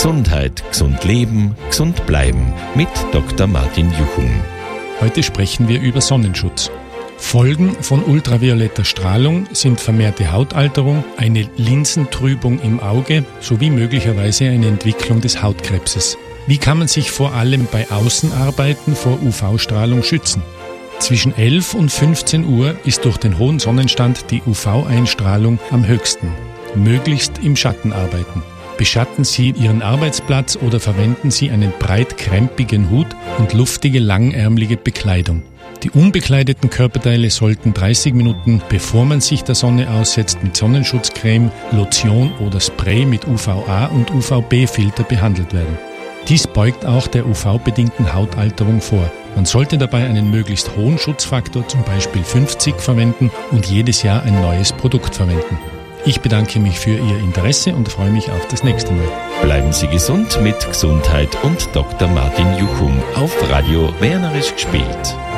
Gesundheit, gesund leben, gesund bleiben mit Dr. Martin Juchum. Heute sprechen wir über Sonnenschutz. Folgen von ultravioletter Strahlung sind vermehrte Hautalterung, eine Linsentrübung im Auge sowie möglicherweise eine Entwicklung des Hautkrebses. Wie kann man sich vor allem bei Außenarbeiten vor UV-Strahlung schützen? Zwischen 11 und 15 Uhr ist durch den hohen Sonnenstand die UV-Einstrahlung am höchsten. Möglichst im Schatten arbeiten. Beschatten Sie Ihren Arbeitsplatz oder verwenden Sie einen breit krempigen Hut und luftige, langärmelige Bekleidung. Die unbekleideten Körperteile sollten 30 Minuten, bevor man sich der Sonne aussetzt, mit Sonnenschutzcreme, Lotion oder Spray mit UVA- und UVB-Filter behandelt werden. Dies beugt auch der UV-bedingten Hautalterung vor. Man sollte dabei einen möglichst hohen Schutzfaktor, zum Beispiel 50, verwenden und jedes Jahr ein neues Produkt verwenden. Ich bedanke mich für Ihr Interesse und freue mich auf das nächste Mal. Bleiben Sie gesund mit Gesundheit und Dr. Martin Juchum auf Radio Wernerisch gespielt.